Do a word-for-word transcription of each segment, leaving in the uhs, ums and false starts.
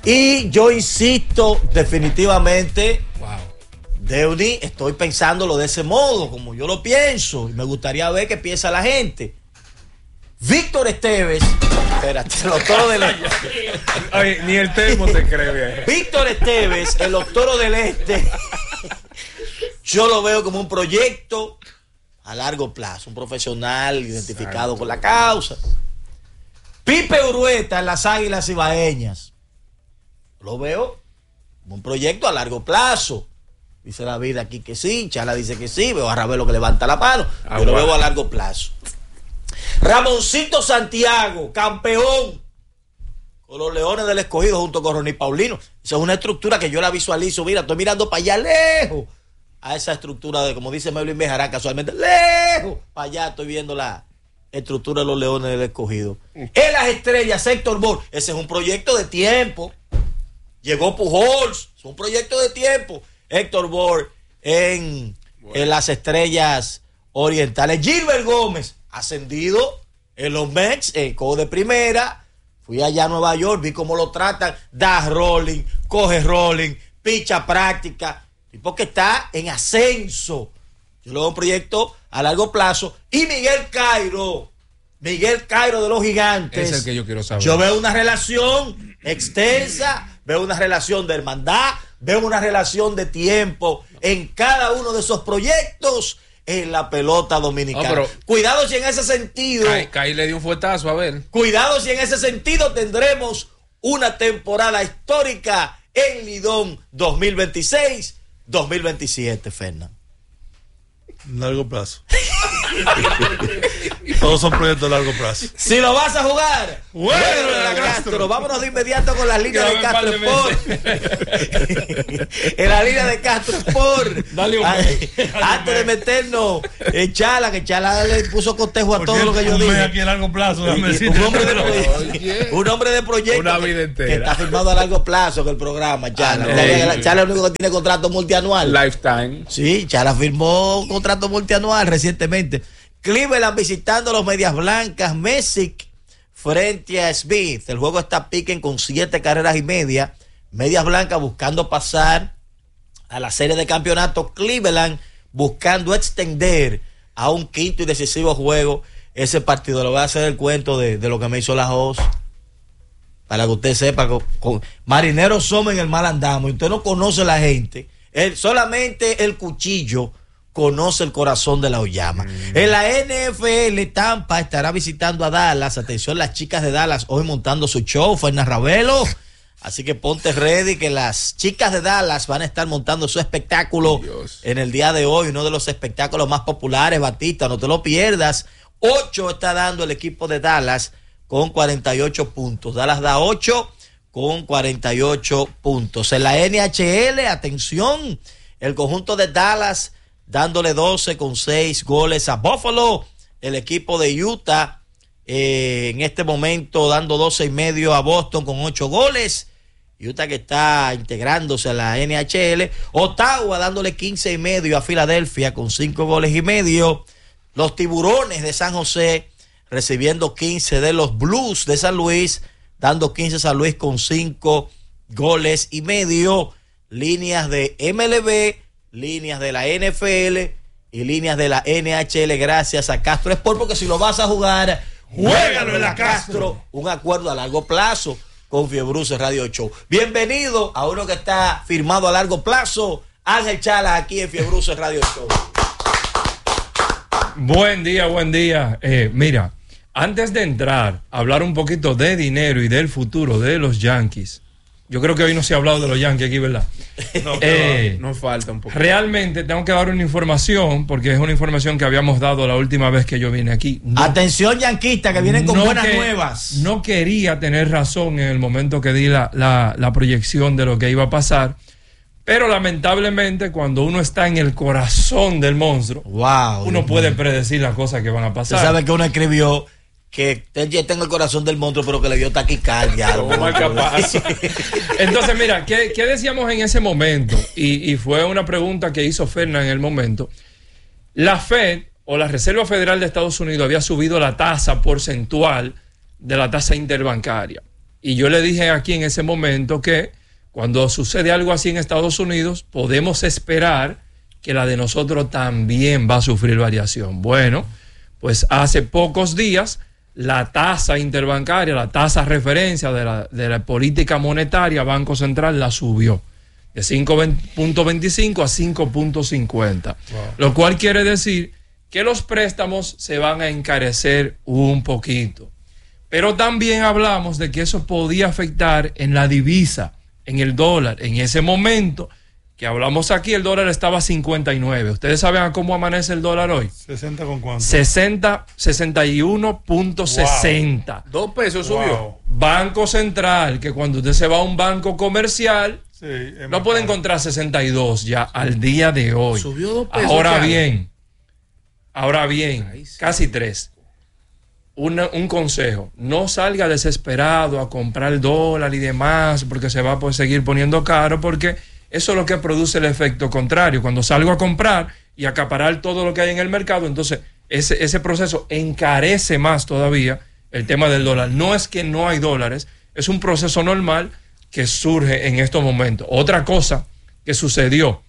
Y yo insisto definitivamente, wow. Deudi, estoy pensándolo de ese modo, como yo lo pienso, y me gustaría ver qué piensa la gente. Víctor Esteves, espérate, el Toro del Este. Oye, ni el termo se cree bien. Víctor Esteves, el Toro del Este, yo lo veo como un proyecto a largo plazo, un profesional identificado Exacto. con la causa. Pipe Urueta en las Águilas Ibaeñas, lo veo como un proyecto a largo plazo. Dice la vida aquí que sí, Chala dice que sí, veo a Ravelo que levanta la mano, ah, yo bueno. lo veo a largo plazo. Ramoncito Santiago, campeón con los Leones del Escogido junto con Ronnie Paulino. Esa es una estructura que yo la visualizo. Mira, estoy mirando para allá lejos a esa estructura de, como dice Melvin Bejarán casualmente, lejos para allá estoy viendo la estructura de los Leones del Escogido. En las Estrellas, Héctor Bohr, ese es un proyecto de tiempo. Llegó Pujols, es un proyecto de tiempo. Héctor Bohr en, bueno. en las Estrellas Orientales. Gilbert Gómez, ascendido en los Mets, en cojo de primera. Fui allá a Nueva York, vi cómo lo tratan. Da rolling, coge rolling, picha práctica. Tipo que está en ascenso. Yo lo veo un proyecto a largo plazo. Y Miguel Cairo, Miguel Cairo de los Gigantes. Es el que yo quiero saber. Yo veo una relación extensa, veo una relación de hermandad, veo una relación de tiempo en cada uno de esos proyectos en la pelota dominicana. No, cuidado si en ese sentido Kai, Kai le dio un fuetazo, a ver. Cuidado si en ese sentido tendremos una temporada histórica en Lidón dos mil veintiséis dos mil veintisiete, Fernando. Largo plazo. Todos son proyectos a largo plazo. Si lo vas a jugar, bueno, de la Castro. Castro. Vámonos de inmediato con las líneas de Castro Sport. En la línea de Castro Sport. Dale un Ay, Antes de meternos en Chala, que Chala le puso cotejo a todo lo que yo dije. Aquí a largo plazo, un, hombre de proyecto, un hombre de proyecto. Una vida entera. Que está firmado a largo plazo que el programa, Chala. Ah, no. Chala es el único que tiene contrato multianual. Lifetime. Sí, Chala firmó contrato multianual recientemente. Cleveland visitando a los Medias Blancas, Messick frente a Smith. El juego está piquen con siete carreras y media. Medias Blancas buscando pasar a la serie de campeonato. Cleveland buscando extender a un quinto y decisivo juego ese partido. Le voy a hacer el cuento de, de lo que me hizo la Jos, para que usted sepa. Con, con marineros somos en el mal andamos. Usted no conoce a la gente. Él, solamente el cuchillo conoce el corazón de la Oyama. Mm. En la N F L, Tampa estará visitando a Dallas. Atención, las chicas de Dallas hoy montando su show, Fernando Ravelo. Así que ponte ready, que las chicas de Dallas van a estar montando su espectáculo Dios. en el día de hoy. Uno de los espectáculos más populares, Batista, no te lo pierdas. ocho está dando el equipo de Dallas con cuarenta y ocho puntos. Dallas da ocho con cuarenta y ocho puntos. En la N H L, atención, el conjunto de Dallas dándole doce con seis goles a Buffalo. El equipo de Utah eh, en este momento dando doce y medio a Boston con ocho goles. Utah que está integrándose a la N H L. Ottawa dándole quince y medio a Filadelfia con cinco goles y medio. Los Tiburones de San José recibiendo quince de los Blues de San Luis, dando quince a San Luis con cinco goles y medio. Líneas de M L B, líneas de la N F L y líneas de la N H L gracias a Castro Sport, porque si lo vas a jugar, juégalo en la Castro. Un acuerdo a largo plazo con Fiebruce Radio Show. Bienvenido a uno que está firmado a largo plazo, Ángel Chala, aquí en Fiebruce Radio Show. Buen día, buen día. Eh, mira, antes de entrar a hablar un poquito de dinero y del futuro de los Yankees, yo creo que hoy no se ha hablado de los Yankees aquí, ¿verdad? No, eh, nos falta un poco. Realmente tengo que dar una información, porque es una información que habíamos dado la última vez que yo vine aquí. No, Atención, yanquista, que vienen con no buenas que, nuevas. No quería tener razón en el momento que di la, la, la proyección de lo que iba a pasar, pero lamentablemente cuando uno está en el corazón del monstruo, wow, uno Dios puede mío. predecir las cosas que van a pasar. Usted sabe que uno escribió que ya está en el corazón del monstruo, pero que le dio taquicardia. Entonces, mira, ¿qué, ¿qué decíamos en ese momento? Y, y fue una pregunta que hizo Fernan en el momento. La Fed o la Reserva Federal de Estados Unidos había subido la tasa porcentual de la tasa interbancaria. Y yo le dije aquí en ese momento que cuando sucede algo así en Estados Unidos, podemos esperar que la de nosotros también va a sufrir variación. Bueno, pues hace pocos días la tasa interbancaria, la tasa referencia de la, de la política monetaria, Banco Central la subió de cinco punto veinticinco a cinco punto cincuenta, wow. Lo cual quiere decir que los préstamos se van a encarecer un poquito. Pero también hablamos de que eso podía afectar en la divisa, en el dólar. En ese momento que hablamos aquí, el dólar estaba a cincuenta y nueve. ¿Ustedes saben a cómo amanece el dólar hoy? ¿sesenta con cuánto? sesenta, sesenta y uno punto sesenta. Wow. Dos pesos subió. Wow. Banco Central, que cuando usted se va a un banco comercial, sí, no puede encontrar sesenta y dos ya al día de hoy. Subió dos pesos. Ahora ya. bien, ahora bien, Ay, sí. casi tres. Una, un consejo, no salga desesperado a comprar el dólar y demás porque se va a poder seguir poniendo caro, porque eso es lo que produce el efecto contrario. Cuando salgo a comprar y acaparar todo lo que hay en el mercado, entonces ese, ese proceso encarece más todavía el tema del dólar. No es que no hay dólares, es un proceso normal que surge en estos momentos. Otra cosa que sucedió,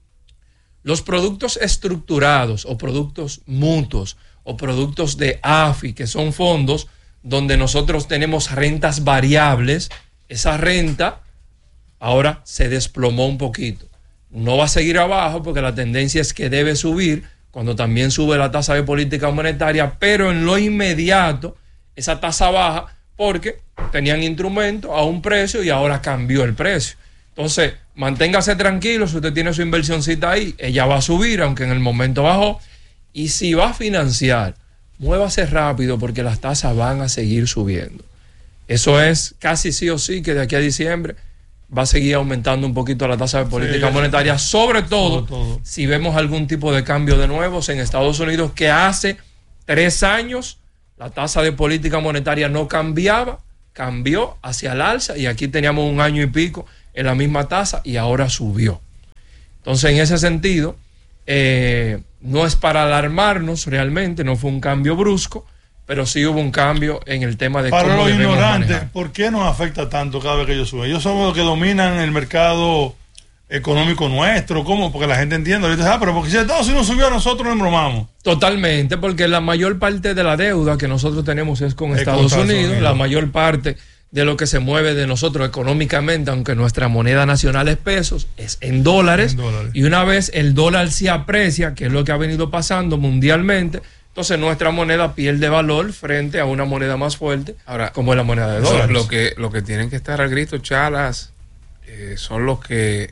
los productos estructurados o productos mutuos o productos de A F I, que son fondos donde nosotros tenemos rentas variables, esa renta ahora se desplomó un poquito. No va a seguir abajo porque la tendencia es que debe subir cuando también sube la tasa de política monetaria, pero en lo inmediato esa tasa baja porque tenían instrumentos a un precio y ahora cambió el precio. Entonces, manténgase tranquilo, si usted tiene su inversioncita ahí, ella va a subir, aunque en el momento bajó. Y si va a financiar, muévase rápido porque las tasas van a seguir subiendo. Eso es casi sí o sí que de aquí a diciembre va a seguir aumentando un poquito la tasa de política sí, monetaria, sobre todo, todo, todo si vemos algún tipo de cambio de nuevos en Estados Unidos, que hace tres años la tasa de política monetaria no cambiaba, cambió hacia el alza y aquí teníamos un año y pico en la misma tasa y ahora subió. Entonces, en ese sentido, eh, no es para alarmarnos realmente, no fue un cambio brusco, pero sí hubo un cambio en el tema de para cómo los ignorantes, manejar. ¿Por qué nos afecta tanto cada vez que ellos suben? Ellos son los que dominan el mercado económico nuestro, ¿cómo? Porque la gente entiende ahorita, ah, pero porque si Estados Unidos subió, nosotros nos embromamos. Totalmente, porque la mayor parte de la deuda que nosotros tenemos es con es Estados, con Estados Unidos, Unidos, la mayor parte de lo que se mueve de nosotros económicamente, aunque nuestra moneda nacional es pesos, es en dólares, en dólares. Y una vez el dólar se aprecia, que es lo que ha venido pasando mundialmente, entonces nuestra moneda pierde valor frente a una moneda más fuerte. Ahora, como es la moneda de dólares. Lo que, lo que tienen que estar al grito, Chalas, eh, son los que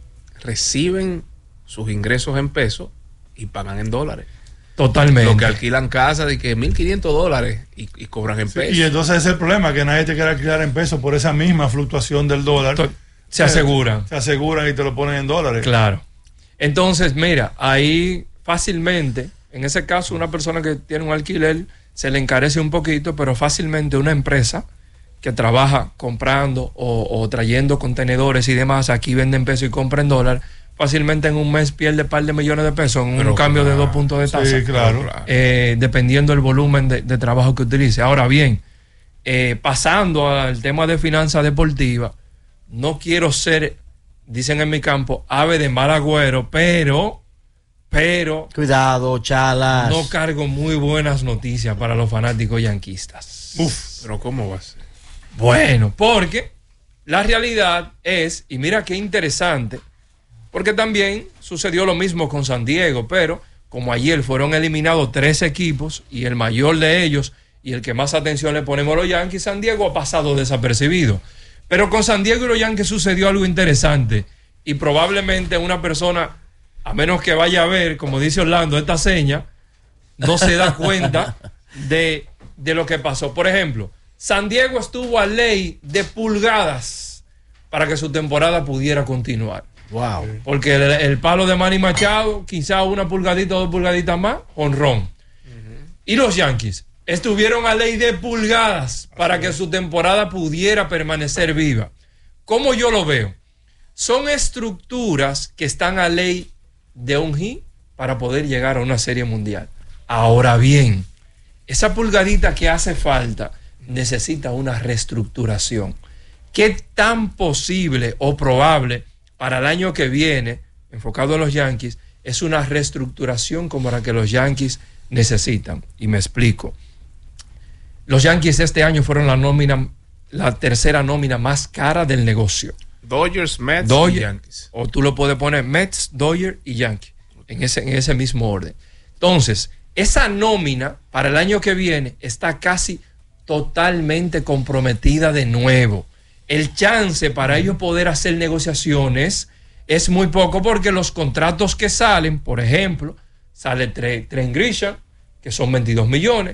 reciben sus ingresos en pesos y pagan en dólares. Totalmente. Los que alquilan casa de que mil quinientos dólares y, y cobran en pesos. Sí, y entonces ese es el problema, que nadie te quiere alquilar en pesos por esa misma fluctuación del dólar. To- se aseguran. Se aseguran y te lo ponen en dólares. Claro. Entonces, mira, ahí fácilmente, en ese caso, una persona que tiene un alquiler se le encarece un poquito, pero fácilmente una empresa que trabaja comprando o, o trayendo contenedores y demás, aquí venden pesos y compran dólar, fácilmente en un mes pierde un par de millones de pesos en pero un cambio claro, de dos puntos de tasa. Sí, claro. Eh, dependiendo del volumen de, de trabajo que utilice. Ahora bien, eh, pasando al tema de finanzas deportivas, no quiero ser, dicen en mi campo, ave de mal agüero, pero, pero... Cuidado, Chalas. No cargo muy buenas noticias para los fanáticos yanquistas. Uf, pero ¿cómo va a ser? Bueno, porque la realidad es, y mira qué interesante, porque también sucedió lo mismo con San Diego, pero como ayer fueron eliminados tres equipos y el mayor de ellos y el que más atención le ponemos a los Yankees, San Diego ha pasado desapercibido. Pero con San Diego y los Yankees sucedió algo interesante y probablemente una persona, a menos que vaya a ver, como dice Orlando, esta seña, no se da cuenta de, de lo que pasó. Por ejemplo, San Diego estuvo a ley de pulgadas para que su temporada pudiera continuar. Wow. Porque el, el palo de Manny Machado, quizá una pulgadita o dos pulgaditas más, honrón. Uh-huh. Y los Yankees estuvieron a ley de pulgadas para Así que es. su temporada pudiera permanecer viva. ¿Cómo yo lo veo? Son estructuras que están a ley de un hit para poder llegar a una serie mundial. Ahora bien, esa pulgadita que hace falta necesita una reestructuración. ¿Qué tan posible o probable para el año que viene, enfocado en los Yankees, es una reestructuración como la que los Yankees necesitan? Y me explico. Los Yankees este año fueron la nómina, la tercera nómina más cara del negocio. Dodgers, Mets Dodgers, y Yankees. O tú lo puedes poner Mets, Dodgers y Yankees, en ese, en ese mismo orden. Entonces, esa nómina para el año que viene está casi totalmente comprometida de nuevo. El chance para ellos poder hacer negociaciones es muy poco, porque los contratos que salen, por ejemplo, sale Trent Grisham, que son veintidós millones,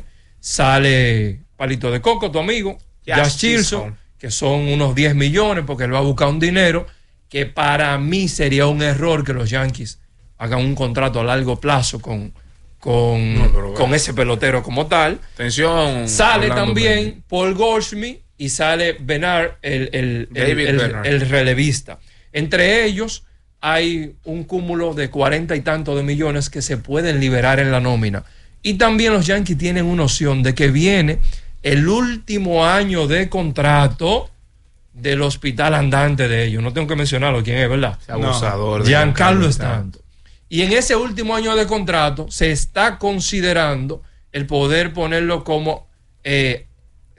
sale Palito de Coco, tu amigo, Josh Chilson, que son unos diez millones, porque él va a buscar un dinero que para mí sería un error que los Yankees hagan un contrato a largo plazo con, con, no, bueno. con ese pelotero como tal. Atención. Sale también Benny. Paul Goldschmidt y sale Bernard, el, el, el, el, el, el relevista. Entre ellos hay un cúmulo de cuarenta y tantos de millones que se pueden liberar en la nómina. Y también los Yankees tienen una opción de que viene el último año de contrato del hospital andante de ellos. No tengo que mencionarlo, quién es, ¿verdad? Ese abusador. No. Giancarlo Stanton. Y en ese último año de contrato se está considerando el poder ponerlo como eh,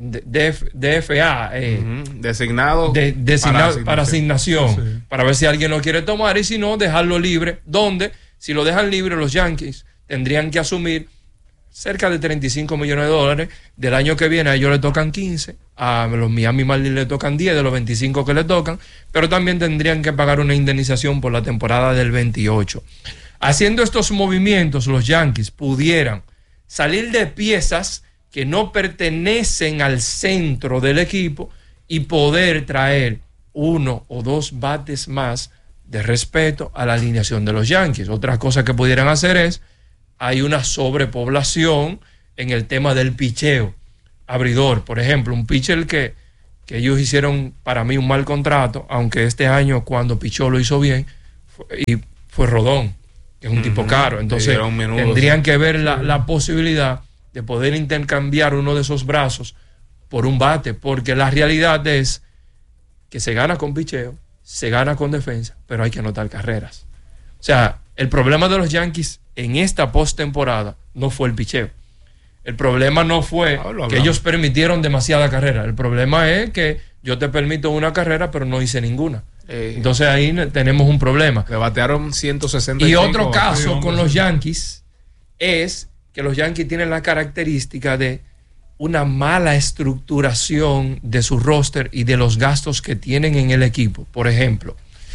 D F A, eh, uh-huh. designado, de, designado para asignación, para, asignación sí. para ver si alguien lo quiere tomar, y si no, dejarlo libre, donde si lo dejan libre, los Yankees tendrían que asumir cerca de treinta y cinco millones de dólares. Del año que viene a ellos le tocan quince, a los Miami Marlins le tocan diez de los veinticinco que le tocan, pero también tendrían que pagar una indemnización por la temporada del veintiocho. Haciendo estos movimientos, los Yankees pudieran salir de piezas que no pertenecen al centro del equipo y poder traer uno o dos bates más de respeto a la alineación de los Yankees. Otra cosa que pudieran hacer es, hay una sobrepoblación en el tema del picheo abridor. Por ejemplo, un pitcher que, que ellos hicieron para mí un mal contrato, aunque este año cuando pichó lo hizo bien, fue, y fue Rodón, que es un uh-huh. tipo caro. Entonces menudo, tendrían sí. que ver la, la posibilidad de poder intercambiar uno de esos brazos por un bate, porque la realidad es que se gana con picheo, se gana con defensa, pero hay que anotar carreras. O sea, el problema de los Yankees en esta postemporada no fue el picheo. El problema no fue ah, que ellos permitieron demasiada carrera. El problema es que yo te permito una carrera, pero no hice ninguna. Eh, Entonces ahí tenemos un problema. Le batearon ciento sesenta y cinco. Y otro batearon, caso con los Yankees es que los Yankees tienen la característica de una mala estructuración de su roster y de los gastos que tienen en el equipo. Por ejemplo,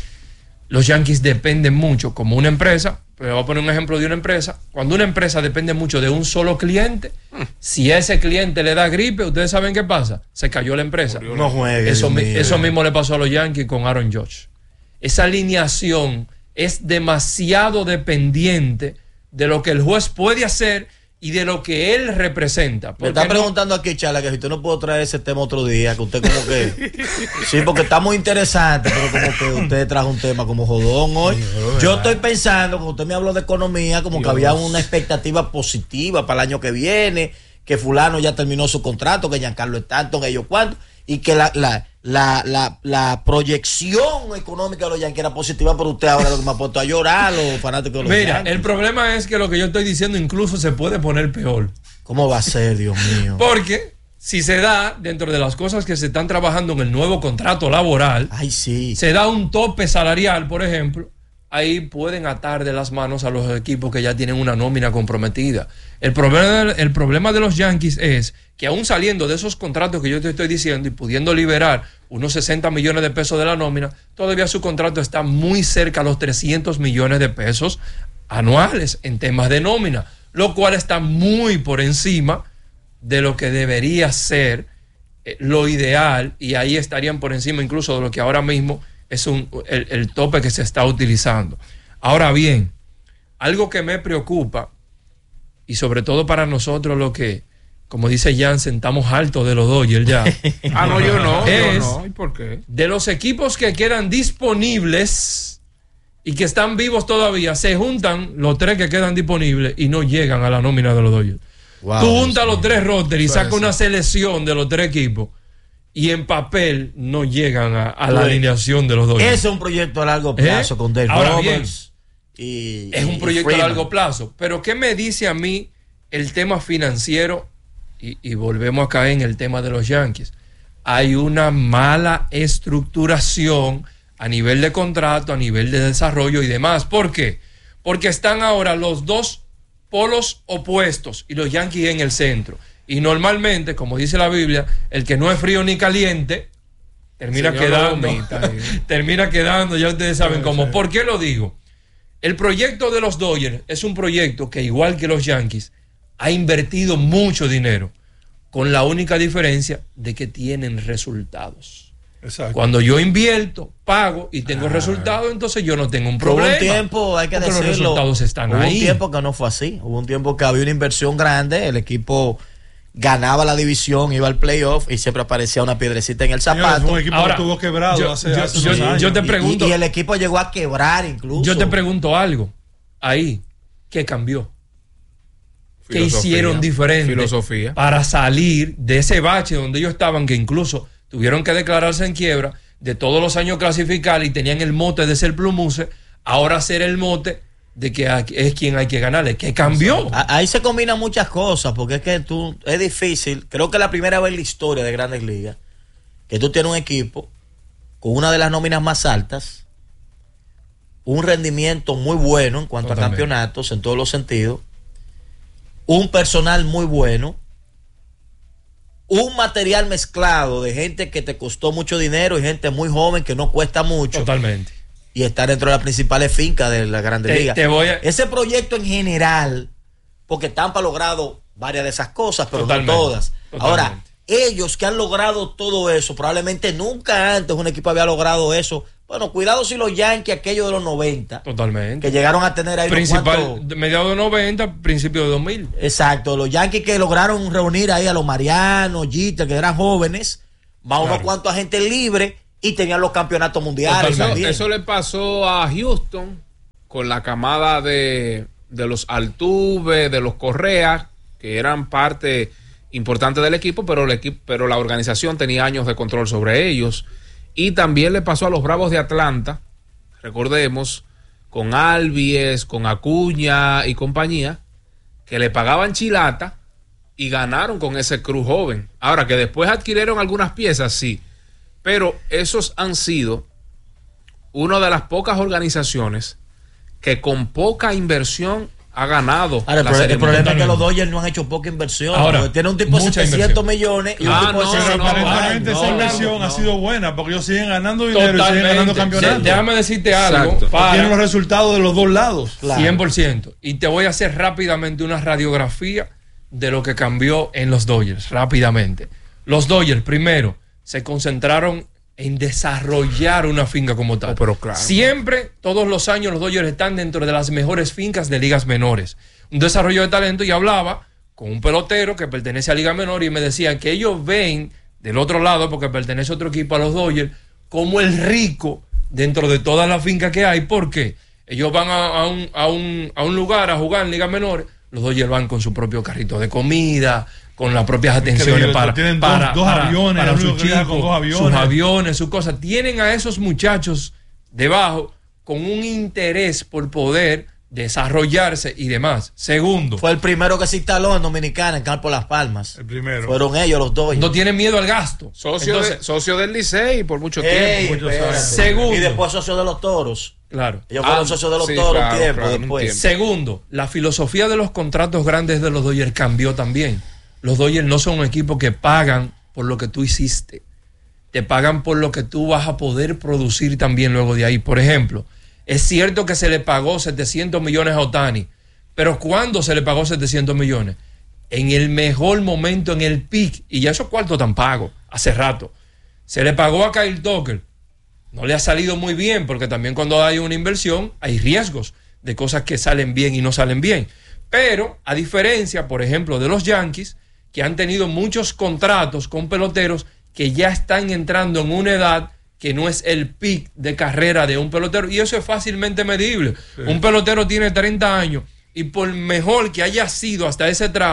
los Yankees dependen mucho, como una empresa, pero voy a poner un ejemplo de una empresa. Cuando una empresa depende mucho de un solo cliente, mm. si a ese cliente le da gripe, ¿ustedes saben qué pasa? Se cayó la empresa. No juegue. Eso, eso mismo le pasó a los Yankees con Aaron Judge. Esa alineación es demasiado dependiente de lo que el juez puede hacer y de lo que él representa. Me está preguntando no? aquí, Chala, que si usted no puede traer ese tema otro día, que usted como que... sí, porque está muy interesante, pero como que usted trajo un tema como jodón hoy. Dios, yo estoy pensando, como usted me habló de economía, como Dios. que había una expectativa positiva para el año que viene, que fulano ya terminó su contrato, que Giancarlo Stanton, ellos cuánto, y que la... la La, la, la proyección económica de los Yankees era positiva, pero usted ahora lo que me ha puesto a llorar, los fanáticos de los Mira, Yankees. El problema es que lo que yo estoy diciendo incluso se puede poner peor. ¿Cómo va a ser, Dios mío? Porque si se da, dentro de las cosas que se están trabajando en el nuevo contrato laboral, Ay, sí. se da un tope salarial, por ejemplo, ahí pueden atar de las manos a los equipos que ya tienen una nómina comprometida. El problema, el problema de los Yankees es que aún saliendo de esos contratos que yo te estoy diciendo y pudiendo liberar unos sesenta millones de pesos de la nómina, todavía su contrato está muy cerca a los trescientos millones de pesos anuales en temas de nómina, lo cual está muy por encima de lo que debería ser eh, lo ideal, y ahí estarían por encima incluso de lo que ahora mismo es un, el, el tope que se está utilizando. Ahora bien, algo que me preocupa, y sobre todo para nosotros lo que, como dice Jansen, estamos altos de los Dodgers ya. ah, no, yo no, es yo no. ¿Y por qué? De los equipos que quedan disponibles y que están vivos todavía, se juntan los tres que quedan disponibles y no llegan a la nómina de los Dodgers. Wow, Tú juntas los sí. tres rosters y Eso sacas es. una selección de los tres equipos y en papel no llegan a, a la Pues, alineación de los dos. Ese es un proyecto a largo plazo ¿Eh? con Dave Ahora Roberts y Es y- un y proyecto a Freeman. largo plazo. Pero ¿qué me dice a mí el tema financiero? Y, y volvemos a caer en el tema de los Yankees. Hay una mala estructuración a nivel de contrato, a nivel de desarrollo y demás. ¿Por qué? Porque están ahora los dos polos opuestos y los Yankees en el centro. Y normalmente, como dice la Biblia, el que no es frío ni caliente termina Señor, quedando, no vomita, eh. termina quedando, ya ustedes saben Sí, cómo. sí. ¿Por qué lo digo? El proyecto de los Dodgers es un proyecto que, igual que los Yankees, ha invertido mucho dinero, con la única diferencia de que tienen resultados. Exacto. Cuando yo invierto, pago y tengo resultados, entonces yo no tengo un Hubo problema. un tiempo, hay que porque decirlo, los resultados están hubo ahí. un tiempo que no fue así. Hubo un tiempo que había una inversión grande, el equipo ganaba la división, iba al playoff y siempre aparecía una piedrecita en el Señores, zapato. fue un equipo Ahora, que estuvo quebrado yo- hace, yo- hace yo- unos yo años. te Y- pregunto- y, y el equipo llegó a quebrar incluso. Yo te pregunto algo ahí, ¿qué cambió? ¿Qué Filosofía. hicieron diferente Filosofía. para salir de ese bache donde ellos estaban, que incluso tuvieron que declararse en quiebra, de todos los años clasificar y tenían el mote de ser plumuse, ahora ser el mote de que hay- es quien hay que ganarle? ¿Qué cambió? A- Ahí se combinan muchas cosas, porque es que tú, es difícil, creo que es la primera vez en la historia de Grandes Ligas, que tú tienes un equipo con una de las nóminas más altas, un rendimiento muy bueno en cuanto Totalmente. a campeonatos, en todos los sentidos, un personal muy bueno, un material mezclado de gente que te costó mucho dinero y gente muy joven que no cuesta mucho, Totalmente. y estar dentro de las principales fincas de la Grandes Te- Ligas. te voy a- Ese proyecto en general, porque Tampa ha logrado varias de esas cosas, pero Totalmente, no todas. totalmente. Ahora, ellos que han logrado todo eso, probablemente nunca antes un equipo había logrado eso. Bueno, cuidado si los Yankees, aquellos de los noventa, Totalmente. que llegaron a tener ahí unos Principal, cuantos- de mediados de noventa, principio de dos mil. Exacto, los Yankees que lograron reunir ahí a los Mariano, Jeter, que eran jóvenes, más unos Claro. cuantos agentes libres y tenían los campeonatos mundiales Totalmente. también. Eso le pasó a Houston con la camada de, de los Altuve, de los Correa, que eran parte importante del equipo, pero el equipo, pero la organización tenía años de control sobre ellos. Y también le pasó a los Bravos de Atlanta, recordemos, con Albies, con Acuña y compañía, que le pagaban chilata y ganaron con ese crew joven. Ahora, que después adquirieron algunas piezas, sí, pero esos han sido una de las pocas organizaciones que con poca inversión ha ganado. Ahora, el, la pro- Serie el problema es que Mundial. los Dodgers no han hecho poca inversión. Ahora, porque tiene un tipo de mucha setecientos inversión. millones y un Ah, tipo de no, sesenta. no, Aparentemente no, esa no, inversión no. ha sido buena porque ellos siguen ganando dinero y siguen ganando Totalmente. campeonatos. De- déjame decirte algo. Exacto. Para- Tienen los resultados de los dos lados. Claro. cien por ciento. Y te voy a hacer rápidamente una radiografía de lo que cambió en los Dodgers, rápidamente. Los Dodgers, primero, se concentraron en desarrollar una finca como tal. Oh, pero claro. Siempre, todos los años, los Dodgers están dentro de las mejores fincas de ligas menores. Un desarrollo de talento, y hablaba con un pelotero que pertenece a liga menor y me decía que ellos ven del otro lado, porque pertenece a otro equipo, a los Dodgers, como el rico dentro de todas las fincas que hay. ¿Por qué? Ellos van a, a un, a, un, a un lugar a jugar en ligas menores, los Dodgers van con su propio carrito de comida, con las propias atenciones Increíble, para, tienen dos- para, dos para- aviones, para el sus único que viaja con chicos, dos aviones. sus aviones, sus cosas. Tienen a esos muchachos debajo con un interés por poder desarrollarse y demás. Segundo, Fue el primero que se instaló en Dominicana, en Campo Las Palmas. El primero. Fueron ellos los Dodgers. no tienen miedo al gasto. Socio, Entonces, de- socio del Licey por mucho Ey, tiempo. muchos espérate. años. Segundo. Y después socios de los Toros. claro. Ellos fueron Ah, socios de los sí, Toros claro, un tiempo claro, un después. tiempo. Segundo, la filosofía de los contratos grandes de los Dodgers cambió también. Los Dodgers no son un equipo que pagan por lo que tú hiciste. Te pagan por lo que tú vas a poder producir también luego de ahí. Por ejemplo, es cierto que se le pagó setecientos millones a Ohtani, pero ¿cuándo se le pagó setecientos millones? En el mejor momento, en el peak, y ya esos cuartos están pagos, hace rato. Se le pagó a Kyle Tucker. No le ha salido muy bien, porque también cuando hay una inversión hay riesgos de cosas que salen bien y no salen bien. Pero, a diferencia, por ejemplo, de los Yankees, que han tenido muchos contratos con peloteros que ya están entrando en una edad que no es el pic de carrera de un pelotero, y eso es fácilmente medible. Sí. Un pelotero tiene treinta años y por mejor que haya sido hasta ese tramo,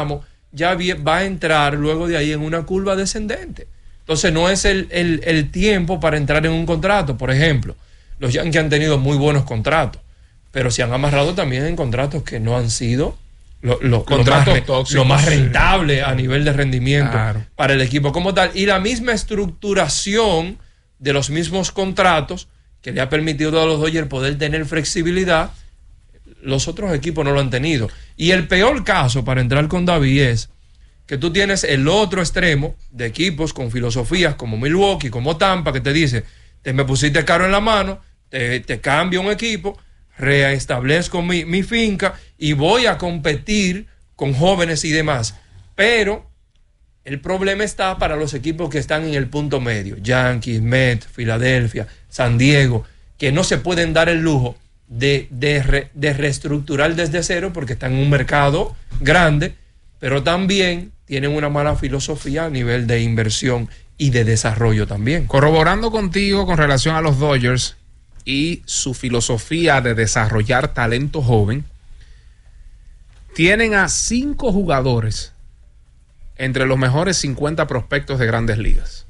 ya va a entrar luego de ahí en una curva descendente. Entonces no es el, el, el tiempo para entrar en un contrato. Por ejemplo, los Yankees han tenido muy buenos contratos, pero se han amarrado también en contratos que no han sido lo, lo, contratos lo, más, tóxicos, lo más sí. rentable a nivel de rendimiento Claro. para el equipo como tal. Y la misma estructuración de los mismos contratos que le ha permitido a los Dodgers poder tener flexibilidad, los otros equipos no lo han tenido. Y el peor caso para entrar con David es que tú tienes el otro extremo de equipos con filosofías como Milwaukee, como Tampa, que te dice, te me pusiste caro en la mano, te, te cambio un equipo, reestablezco mi, mi finca y voy a competir con jóvenes y demás. Pero el problema está para los equipos que están en el punto medio, Yankees, Mets, Filadelfia, San Diego, que no se pueden dar el lujo de, de, re, de reestructurar desde cero porque están en un mercado grande, pero también tienen una mala filosofía a nivel de inversión y de desarrollo también. Corroborando contigo con relación a los Dodgers y su filosofía de desarrollar talento joven, tienen a cinco jugadores entre los mejores cincuenta prospectos de Grandes Ligas.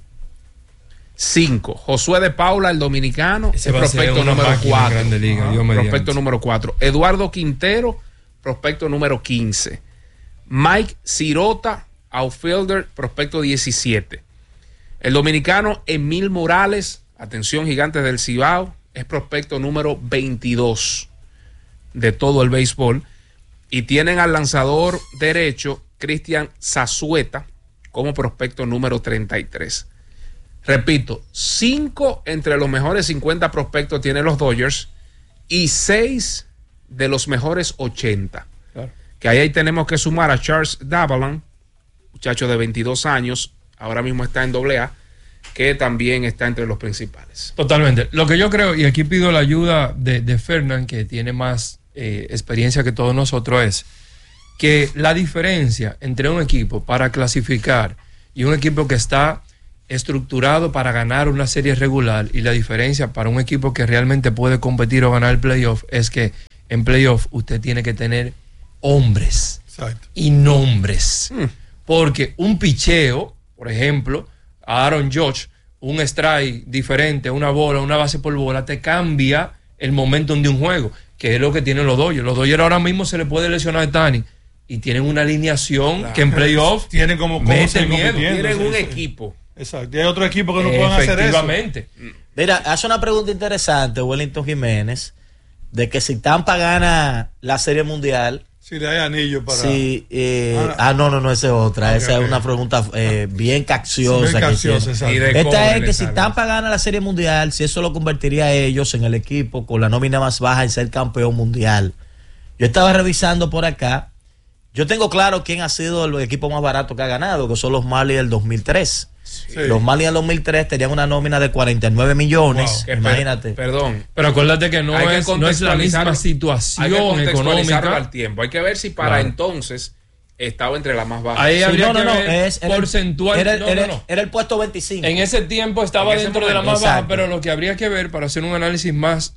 Cinco. Josué de Paula, el dominicano, Ese es va a ser prospecto una número máquina en cuatro. Grandes Ligas, Ah, Dios mediante. prospecto número cuatro. Eduardo Quintero, prospecto número quince. Mike Sirota, outfielder, prospecto diecisiete. El dominicano Emil Morales, atención Gigantes del Cibao, es prospecto número veintidós de todo el béisbol. Y tienen al lanzador derecho Cristian Zazueta como prospecto número treinta y tres. Repito, cinco entre los mejores cincuenta prospectos tienen los Dodgers y seis de los mejores ochenta. Claro. Que ahí, ahí tenemos que sumar a Charles Davalan, muchacho de veintidós años, ahora mismo está en doble A, que también está entre los principales. Totalmente. Lo que yo creo, y aquí pido la ayuda de, de Fernán, que tiene más eh, experiencia que todos nosotros, es que la diferencia entre un equipo para clasificar y un equipo que está estructurado para ganar una serie regular, y la diferencia para un equipo que realmente puede competir o ganar el playoff, es que en playoff usted tiene que tener hombres. Exacto. Y nombres. Hmm. Porque un picheo, por ejemplo, a Aaron Judge, un strike diferente, una bola, una base por bola, te cambia el momentum de un juego, que es lo que tienen los Dodgers. Los Dodgers ahora mismo se le puede lesionar a Tani y tienen una alineación Claro. que en playoff Tienen como mete cosas miedo. compitiendo, Tienen sí, un sí. equipo. Exacto. Y hay otro equipo que no pueden hacer eso. efectivamente. Mira, hace una pregunta interesante Wellington Jiménez, de que si Tampa gana la Serie Mundial, Si le hay anillo para. si, eh, Ah, ah, no, no, no, esa es otra. ok, Esa ok. es una pregunta eh, bien capciosa. Sí, bien que capciosa, tiene. exacto. Y de Esta cobre es le que si sale. Tampa gana la Serie Mundial, si eso lo convertiría a ellos en el equipo con la nómina más baja en ser campeón mundial. Yo estaba revisando por acá. Yo tengo claro quién ha sido el equipo más barato que ha ganado, que son los Marlins del dos mil tres. Sí. Los Marlins del dos mil tres tenían una nómina de cuarenta y nueve millones. Wow. Que per- Imagínate. Perdón. Pero acuérdate que no, Hay que es, no es la misma contextualizarlo- situación Hay que contextualizarlo económica. al tiempo. Hay que ver si para Claro. entonces estaba entre las más bajas. Ahí Sí, habría no, no, que no, ver es- era el- porcentual. Era, el- no, era- no, no. era el puesto veinticinco. En ese tiempo estaba En ese dentro de la momento. más baja, Exacto. pero lo que habría que ver para hacer un análisis más,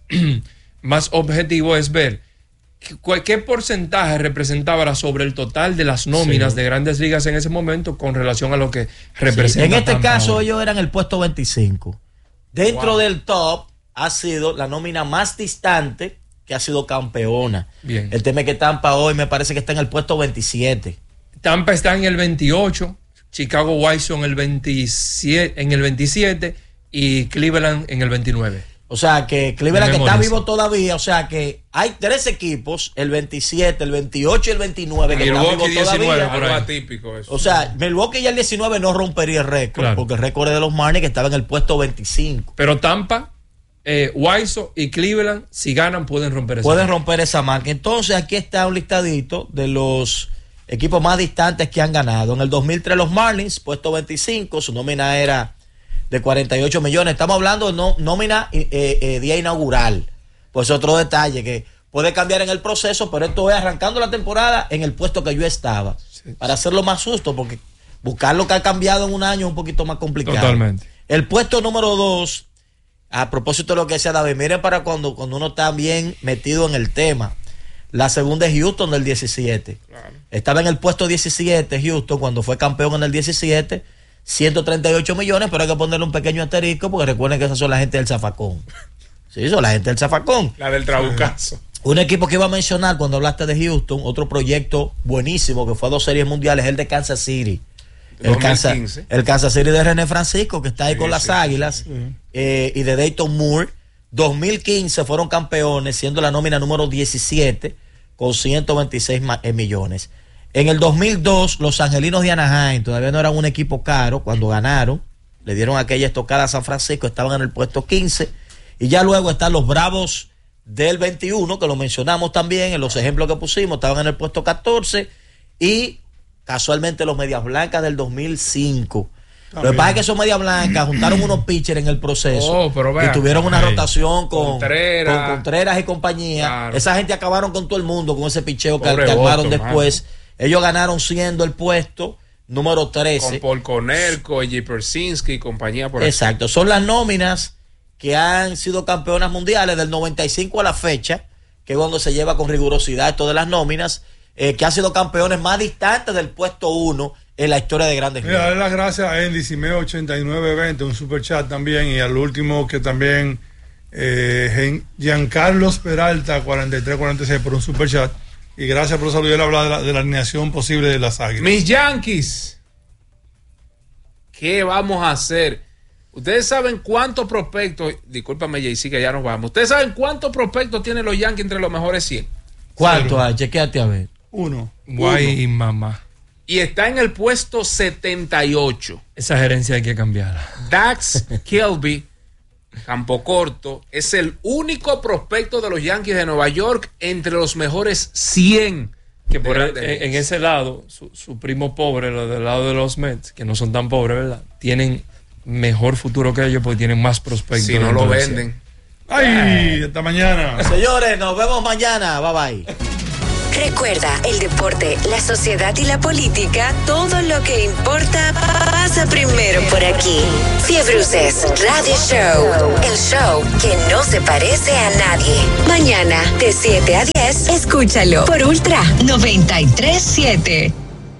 más objetivo es ver qué, qué porcentaje representaba sobre el total de las nóminas Sí. de Grandes Ligas en ese momento con relación a lo que representa. En este Tampa caso ahora. ellos eran el puesto veinticinco. Dentro Wow. del top ha sido la nómina más distante que ha sido campeona. Bien. El tema es que Tampa hoy me parece que está en el puesto veintisiete. Tampa está en el veintiocho, Chicago White Sox en el veintisiete, en el veintisiete y Cleveland en el veintinueve. O sea que Cleveland Me que está memorizo. vivo todavía. O sea que hay tres equipos, el veintisiete, el veintiocho y el veintinueve, que están Milwaukee vivos diecinueve, todavía. por Algo ahí. atípico eso. O sea, Milwaukee ya el diecinueve no rompería el récord, Claro. porque el récord es de los Marlins, que estaba en el puesto veinticinco. Pero Tampa, eh, White Sox y Cleveland, si ganan, pueden romper eso. Pueden romper esa marca. Entonces aquí está un listadito de los equipos más distantes que han ganado. En el dos mil tres los Marlins, puesto veinticinco, su nómina era de cuarenta y ocho millones. Estamos hablando de no, nómina eh, eh, día inaugural. Pues otro detalle que puede cambiar en el proceso, pero esto es arrancando la temporada en el puesto que yo estaba. Sí. Para hacerlo más justo, porque buscar lo que ha cambiado en un año es un poquito más complicado. Totalmente. El puesto número dos, a propósito de lo que decía David, miren para cuando, cuando uno está bien metido en el tema. La segunda es Houston del diecisiete. Claro. Estaba en el puesto diecisiete Houston cuando fue campeón en el diecisiete, ciento treinta y ocho millones, pero hay que ponerle un pequeño asterisco porque recuerden que esas son la gente del zafacón. Sí, son la gente del zafacón. La del trabucazo. Un equipo que iba a mencionar cuando hablaste de Houston, otro proyecto buenísimo que fue a dos series mundiales, el de Kansas City. El Kansas, el Kansas City de René Francisco, que está ahí sí, con las sí, Águilas, sí, sí. Eh, y de Dayton Moore. dos mil quince fueron campeones, siendo la nómina número diecisiete, con ciento veintiséis millones. En el dos mil dos, los Angelinos de Anaheim todavía no eran un equipo caro. Cuando ganaron, le dieron aquella estocada a San Francisco, estaban en el puesto quince. Y ya luego están los Bravos del veintiuno, que lo mencionamos también en los ejemplos que pusimos, estaban en el puesto catorce. Y casualmente los Medias Blancas del dos mil cinco. También. Lo que pasa es que esos Medias Blancas juntaron unos pitchers en el proceso oh, pero vea, y tuvieron una ay, rotación con Contreras, con Contreras y compañía. Claro. Esa gente acabaron con todo el mundo con ese picheo que, que armaron después. Man. Ellos ganaron siendo el puesto número trece. Con Paul Konerko, J. Persinski y compañía por ahí. Exacto. Son las nóminas que han sido campeonas mundiales del noventa y cinco a la fecha, que es cuando se lleva con rigurosidad esto de las nóminas. Eh, que han sido campeones más distantes del puesto uno en la historia de Grandes Ligas. Darle las gracias a Andy Simeo ochenta y nueve veinte, un super chat también, y al último que también eh, Giancarlos Peralta cuarenta y tres cuarenta y seis por un super chat, y gracias por saludar y hablar de la, de la alineación posible de las Águilas. Mis Yankees, ¿qué vamos a hacer? Ustedes saben cuántos prospectos, discúlpame J C que ya nos vamos, ustedes saben cuántos prospectos tienen los Yankees entre los mejores cien. ¿Cuánto hay? Chequéate a ver. Uno. Guay, mamá. Y está en el puesto setenta y ocho. Esa gerencia hay que cambiarla. Dax Kelby, campo corto, es el único prospecto de los Yankees de Nueva York entre los mejores cien. Que por el, en, en ese lado, su, su primo pobre, lo del lado de los Mets, que no son tan pobres, ¿verdad? Tienen mejor futuro que ellos porque tienen más prospectos. Si no lo venden. ¡Ay! Hasta mañana. Señores, nos vemos mañana. Bye bye. Recuerda, el deporte, la sociedad y la política, todo lo que importa pasa primero por aquí. Fiebruces Radio Show, el show que no se parece a nadie. Mañana, de siete a diez, escúchalo por Ultra noventa y tres siete.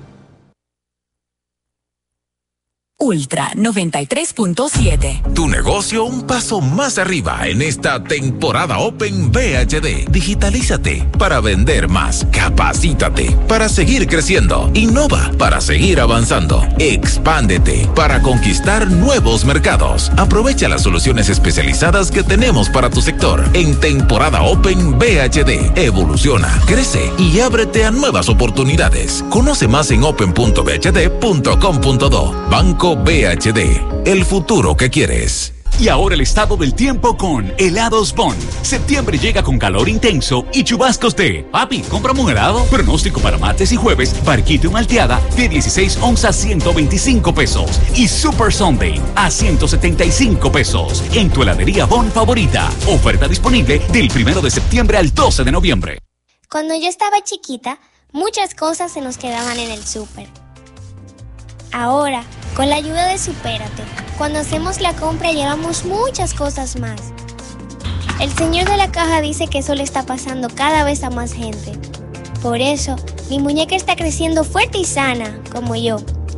Ultra noventa y tres punto siete. Tu negocio un paso más arriba en esta temporada Open V H D. Digitalízate para vender más. Capacítate para seguir creciendo. Innova para seguir avanzando. Expándete para conquistar nuevos mercados. Aprovecha las soluciones especializadas que tenemos para tu sector. En temporada Open V H D. Evoluciona, crece y ábrete a nuevas oportunidades. Conoce más en open punto v h d punto com punto do. Banco V H D, el futuro que quieres. Y ahora el estado del tiempo con Helados Bon. Septiembre llega con calor intenso y chubascos de papi, cómprame un helado. Pronóstico para martes y jueves, barquito y malteada de dieciséis onzas ciento veinticinco pesos y Super Sunday a ciento setenta y cinco pesos en tu heladería Bon favorita. Oferta disponible del primero de septiembre al doce de noviembre. Cuando yo estaba chiquita, muchas cosas se nos quedaban en el súper. Ahora, con la ayuda de Supérate, cuando hacemos la compra llevamos muchas cosas más. El señor de la caja dice que eso le está pasando cada vez a más gente. Por eso, mi muñeca está creciendo fuerte y sana, como yo.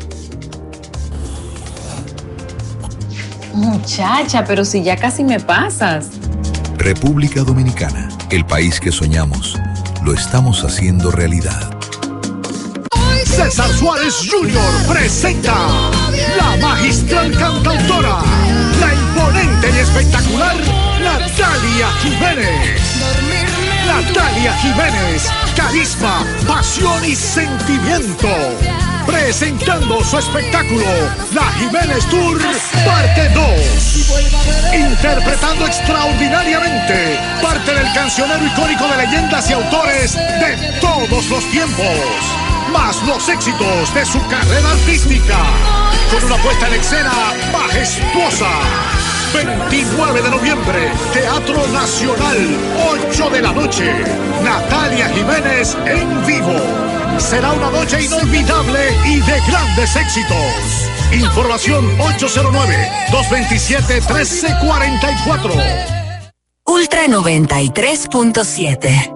Muchacha, pero si ya casi me pasas. República Dominicana, el país que soñamos, lo estamos haciendo realidad. César Suárez junior presenta la magistral cantautora, la imponente y espectacular Natalia Jiménez. Natalia Jiménez, carisma, pasión y sentimiento. Presentando su espectáculo, La Jiménez Tour, parte dos. Interpretando extraordinariamente parte del cancionero icónico de leyendas y autores de todos los tiempos. Más los éxitos de su carrera artística, con una puesta en escena majestuosa. veintinueve de noviembre, Teatro Nacional, ocho de la noche. Natalia Jiménez en vivo. Será una noche inolvidable y de grandes éxitos. Información ocho cero nueve, dos dos siete, uno tres cuatro cuatro. Ultra noventa y tres punto siete.